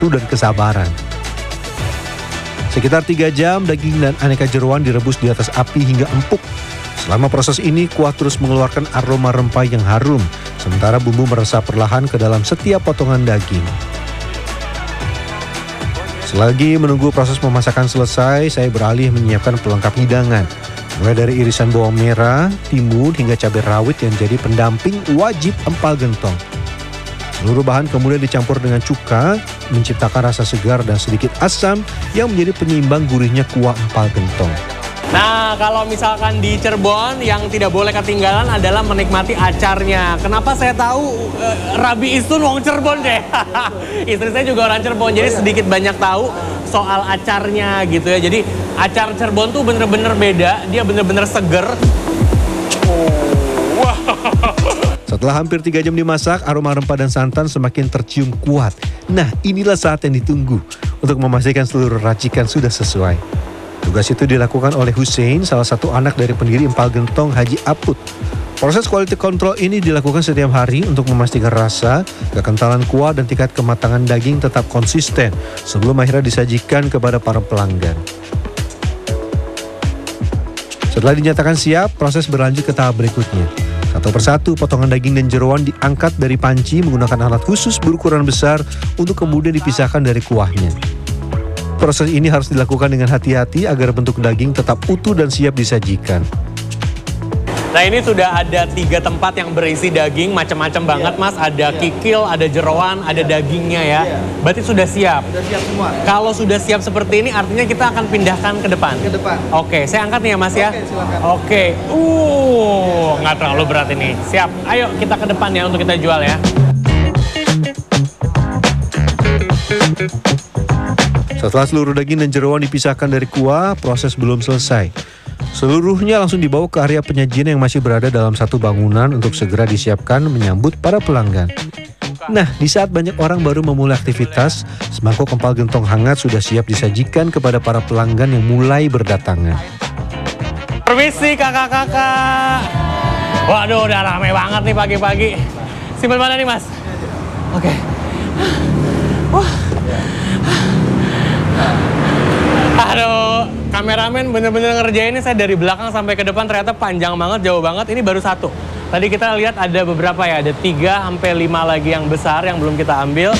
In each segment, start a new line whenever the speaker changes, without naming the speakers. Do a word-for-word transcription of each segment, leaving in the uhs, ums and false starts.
dan kesabaran. Sekitar tiga jam daging dan aneka jeroan direbus di atas api hingga empuk. Selama proses ini kuah terus mengeluarkan aroma rempah yang harum, sementara bumbu meresap perlahan ke dalam setiap potongan daging. Selagi menunggu proses pemasakan selesai, saya beralih menyiapkan pelengkap hidangan. Mulai dari irisan bawang merah, timun, hingga cabai rawit yang jadi pendamping wajib empal gentong. Seluruh bahan kemudian dicampur dengan cuka, menciptakan rasa segar dan sedikit asam yang menjadi penyeimbang gurihnya kuah empal gentong.
Nah, kalau misalkan di Cirebon yang tidak boleh ketinggalan adalah menikmati acarnya. Kenapa saya tahu uh, Rabi Istun wong Cirebon deh. Istri saya juga orang Cirebon, jadi sedikit banyak tahu soal acarnya gitu ya. Jadi acar Cirebon tuh bener-bener beda, dia bener-bener seger. Oh, wow.
Setelah hampir tiga jam dimasak, aroma rempah dan santan semakin tercium kuat. Nah, inilah saat yang ditunggu untuk memastikan seluruh racikan sudah sesuai. Tugas itu dilakukan oleh Hussein, salah satu anak dari pendiri Empal Gentong Haji Aput. Proses quality control ini dilakukan setiap hari untuk memastikan rasa, kekentalan kuah, dan tingkat kematangan daging tetap konsisten sebelum akhirnya disajikan kepada para pelanggan. Setelah dinyatakan siap, proses berlanjut ke tahap berikutnya. Satu persatu potongan daging dan jeroan diangkat dari panci menggunakan alat khusus berukuran besar untuk kemudian dipisahkan dari kuahnya. Proses ini harus dilakukan dengan hati-hati agar bentuk daging tetap utuh dan siap disajikan.
Nah, ini sudah ada tiga tempat yang berisi daging, macam-macam banget, Mas. Ada kikil, ada jeroan, ada dagingnya ya. Berarti sudah siap?
Sudah siap semua.
Kalau sudah siap seperti ini, artinya kita akan pindahkan ke depan?
Ke depan.
Oke, saya angkat nih ya, Mas ya.
Oke, silakan.
Oke, uh, nggak terlalu berat ini. Siap, ayo kita ke depan ya untuk kita jual ya.
Setelah seluruh daging dan jeroan dipisahkan dari kuah, proses belum selesai. Seluruhnya langsung dibawa ke area penyajian yang masih berada dalam satu bangunan untuk segera disiapkan menyambut para pelanggan. Nah, di saat banyak orang baru memulai aktivitas, semangkuk empal gentong hangat sudah siap disajikan kepada para pelanggan yang mulai berdatangan.
Permisi kakak-kakak. Waduh, udah rame banget nih pagi-pagi. Simpen mana nih, Mas? Oke. Wah. Aduh, kameramen bener-bener ngerjain ini, saya dari belakang sampai ke depan ternyata panjang banget, jauh banget. Ini baru satu. Tadi kita lihat ada beberapa ya, ada tiga sampai lima lagi yang besar yang belum kita ambil.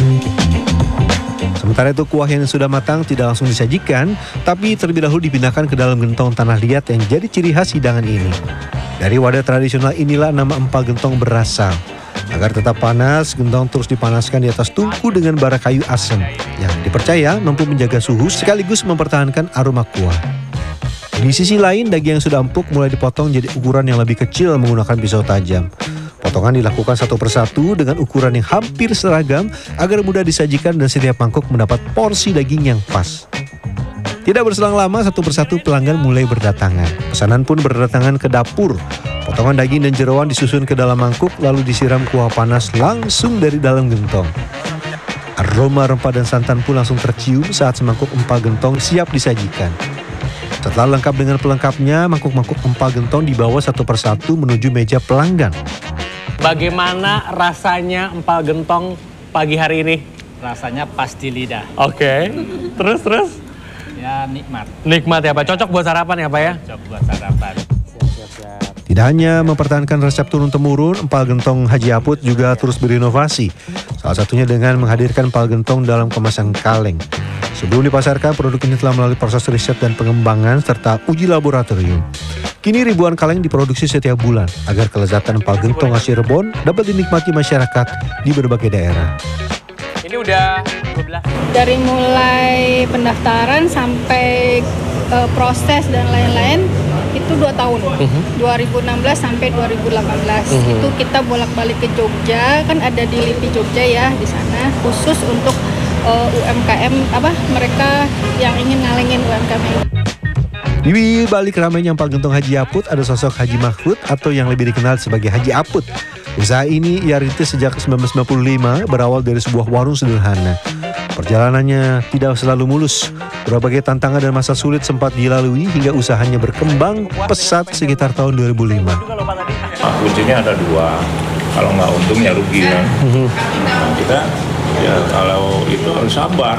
Sementara itu kuah yang sudah matang tidak langsung disajikan, tapi terlebih dahulu dipindahkan ke dalam gentong tanah liat yang jadi ciri khas hidangan ini. Dari wadah tradisional inilah nama empal gentong berasal. Agar tetap panas, gentong terus dipanaskan di atas tungku dengan bara kayu asam yang dipercaya mampu menjaga suhu sekaligus mempertahankan aroma kuah. Di sisi lain, daging yang sudah empuk mulai dipotong jadi ukuran yang lebih kecil menggunakan pisau tajam. Potongan dilakukan satu persatu dengan ukuran yang hampir seragam agar mudah disajikan dan setiap mangkuk mendapat porsi daging yang pas. Tidak berselang lama, satu persatu pelanggan mulai berdatangan. Pesanan pun berdatangan ke dapur. Potongan daging dan jeroan disusun ke dalam mangkuk lalu disiram kuah panas langsung dari dalam gentong. Aroma rempah dan santan pun langsung tercium saat semangkuk empal gentong siap disajikan. Setelah lengkap dengan pelengkapnya, mangkuk-mangkuk empal gentong dibawa satu persatu menuju meja pelanggan.
Bagaimana rasanya empal gentong pagi hari ini?
Rasanya pas di lidah.
Oke, terus terus?
Ya nikmat.
Nikmat ya Pak, cocok buat sarapan ya Pak ya?
Cocok buat sarapan.
Tidak hanya mempertahankan resep turun-temurun, empal gentong Haji Aput juga terus berinovasi. Salah satunya dengan menghadirkan empal gentong dalam kemasan kaleng. Sebelum dipasarkan, produk ini telah melalui proses riset dan pengembangan serta uji laboratorium. Kini ribuan kaleng diproduksi setiap bulan agar kelezatan empal gentong khas Cirebon dapat dinikmati masyarakat di berbagai daerah.
Ini udah dua belas.
Dari mulai pendaftaran sampai uh, proses dan lain-lain itu dua tahun. Uh-huh. dua ribu enam belas sampai dua ribu delapan belas. Uh-huh. Itu kita bolak-balik ke Jogja, kan ada di L I P I Jogja ya di sana khusus untuk uh, U M K M apa mereka yang ingin ngalengin U M K M.
Di balik ramainya empal gentong Haji Aput ada sosok Haji Mahfud atau yang lebih dikenal sebagai Haji Aput. Usaha ini ia rintis sejak seribu sembilan ratus sembilan puluh lima berawal dari sebuah warung sederhana. Perjalanannya tidak selalu mulus. Berbagai tantangan dan masa sulit sempat dilalui hingga usahanya berkembang pesat sekitar tahun dua ribu lima.
Nah, kuncinya ada dua. Kalau nggak untung ya rugi kan. Nah, kita ya kalau itu harus sabar.